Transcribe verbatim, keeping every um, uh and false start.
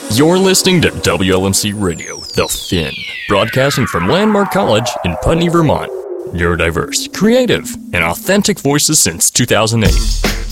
You're listening to W L M C Radio, The Fin, broadcasting from Landmark College in Putney, Vermont. Neurodiverse, creative, and authentic voices since two thousand eight.